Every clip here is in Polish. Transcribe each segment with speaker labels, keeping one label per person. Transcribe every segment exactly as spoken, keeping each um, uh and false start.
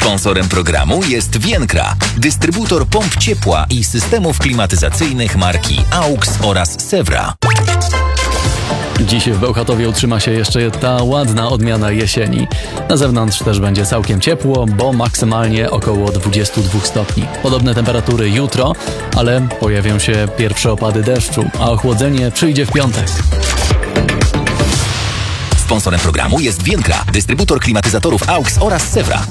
Speaker 1: Sponsorem programu jest Vienkra, dystrybutor pomp ciepła i systemów klimatyzacyjnych marki AUX oraz Sewra.
Speaker 2: Dziś w Bełchatowie utrzyma się jeszcze ta ładna odmiana jesieni. Na zewnątrz też będzie całkiem ciepło, bo maksymalnie około dwadzieścia dwa stopni. Podobne temperatury jutro, ale pojawią się pierwsze opady deszczu, a ochłodzenie przyjdzie w piątek.
Speaker 1: Sponsorem programu jest Vienkra, dystrybutor klimatyzatorów AUX oraz Sewra.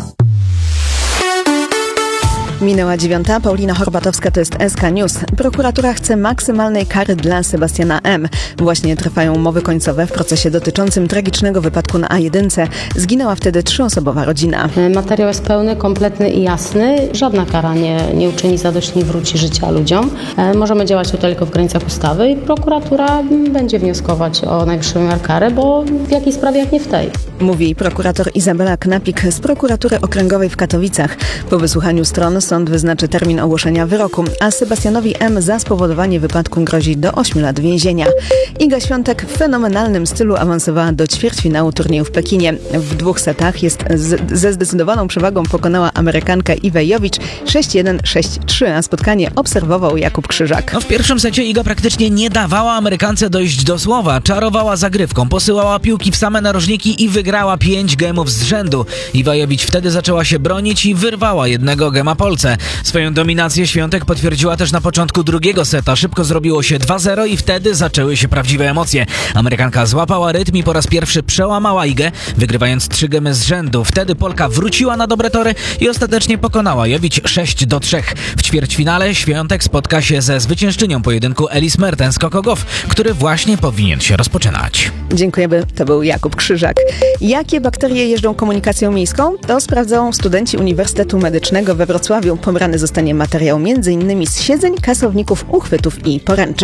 Speaker 3: Minęła dziewiąta. Paulina Horbatowska, to jest S K News. Prokuratura chce maksymalnej kary dla Sebastiana M. Właśnie trwają umowy końcowe w procesie dotyczącym tragicznego wypadku na A jeden. Zginęła wtedy trzyosobowa rodzina.
Speaker 4: Materiał jest pełny, kompletny i jasny. Żadna kara nie, nie uczyni zadość, nie wróci życia ludziom. Możemy działać tu tylko w granicach ustawy i prokuratura będzie wnioskować o najwyższą miarę karę, bo w jakiej sprawie, jak nie w tej.
Speaker 3: Mówi prokurator Izabela Knapik z prokuratury okręgowej w Katowicach. Po wysłuchaniu stron sąd wyznaczy termin ogłoszenia wyroku, a Sebastianowi M. za spowodowanie wypadku grozi do ośmiu lat więzienia. Iga Świątek w fenomenalnym stylu awansowała do ćwierćfinału turnieju w Pekinie. W dwóch setach jest z, ze zdecydowaną przewagą pokonała Amerykankę Iwę Jowicz sześć jeden sześć trzy, a spotkanie obserwował Jakub Krzyżak.
Speaker 5: No w pierwszym secie Iga praktycznie nie dawała Amerykance dojść do słowa. Czarowała zagrywką, posyłała piłki w same narożniki i wygrała pięć gemów z rzędu. Iwa Jowicz wtedy zaczęła się bronić i wyrwała jednego gema Polce. Swoją dominację Świątek potwierdziła też na początku drugiego seta. Szybko zrobiło się dwa zero i wtedy zaczęły się prawdziwe emocje. Amerykanka złapała rytm i po raz pierwszy przełamała Igę, wygrywając trzy gemy z rzędu. Wtedy Polka wróciła na dobre tory i ostatecznie pokonała Jowicz sześć do trzech. W ćwierćfinale Świątek spotka się ze zwyciężczynią pojedynku Elis Mertens-Kokogow, który właśnie powinien się rozpoczynać.
Speaker 3: Dziękujemy, to był Jakub Krzyżak. Jakie bakterie jeżdżą komunikacją miejską? To sprawdzą studenci Uniwersytetu Medycznego we Wrocławiu. Pobrany zostanie materiał m in z siedzeń, kasowników, uchwytów i poręczy.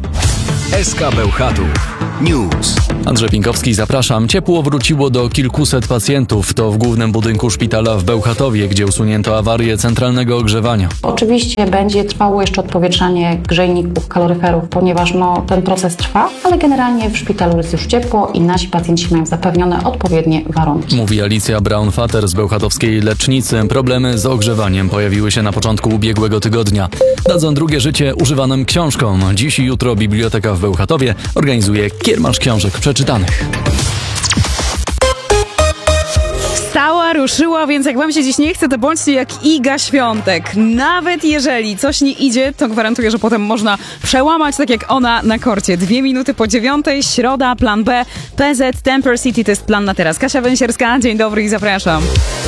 Speaker 1: S K Bełchatów News.
Speaker 2: Andrzej Pinkowski, zapraszam. Ciepło wróciło do kilkuset pacjentów. To w głównym budynku szpitala w Bełchatowie, gdzie usunięto awarię centralnego ogrzewania.
Speaker 6: Oczywiście będzie trwało jeszcze odpowietrzanie grzejników, kaloryferów, ponieważ no, ten proces trwa, ale generalnie w szpitalu jest już ciepło i nasi pacjenci mają zapewnione odpowiednie warunki.
Speaker 2: Mówi Alicja Braun-Fater z bełchatowskiej lecznicy. Problemy z ogrzewaniem pojawiły się na początku ubiegłego tygodnia. Dadzą drugie życie używanym książkom. Dziś i jutro Biblioteka w Bełchatowie organizuje kiermasz książek przeczytanych.
Speaker 7: Stała, ruszyła, więc jak wam się dziś nie chce, to bądźcie jak Iga Świątek. Nawet jeżeli coś nie idzie, to gwarantuję, że potem można przełamać, tak jak ona na korcie. Dwie minuty po dziewiątej, środa, plan B, P Z, Temper City, to jest plan na teraz. Kasia Węsierska, dzień dobry i zapraszam.